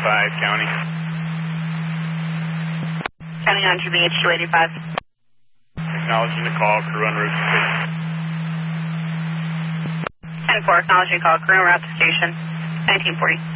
County. County on GBH 285. Acknowledging the call, crew en route to station. 10-4, acknowledging call, crew en route to station, 1940.